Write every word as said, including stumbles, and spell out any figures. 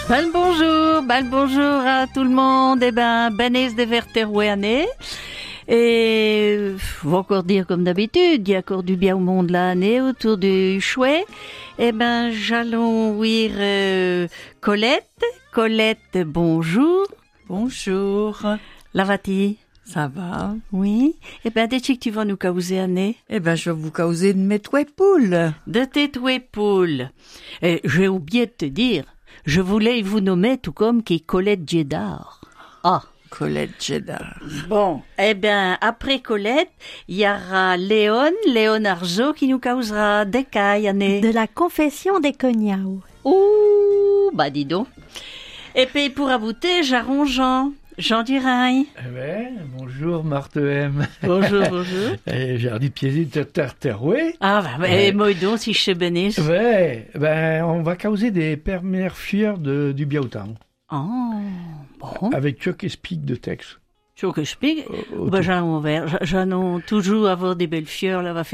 Ben bonjour, ben bonjour à tout le monde. Eh ben, Benez de Verterouéané. Et faut encore dire comme d'habitude, il y a encore du bien au monde l'année autour du chouet. Eh ben, j'allons ouïr euh, Colette. Colette, bonjour. Bonjour. La va-t-il? Ça va? Oui. Eh ben, dès que tu vas nous causer, Anne? Eh ben, je vais vous causer de mes touets poules. De tes touets poules. Et j'ai oublié de te dire, je voulais vous nommer tout comme qui Colette Djedar. Ah. Colette Djedar. Bon, eh bien, après Colette, il y aura Léon, Léon Arzo, qui nous causera des cailles, Anne. De la confession des cognacs. Ouh, bah dis donc. Et puis pour abouter, j'arronge Jean. Jean Durain. Eh ben, bonjour Marthe M. Bonjour, bonjour. Eh, j'ai dit pied de terre-terroué. Ah, bah, bah Ouais. moi donc, si je sais bénis. Ouais, ben, on va causer des premières fières de, du Biautan. Oh, bon. Avec Chuck Espic de texte. Tu veux que je pique? Au- Bah, j'en ai ouvert. J'en ai toujours avoir des belles fières, là, va faire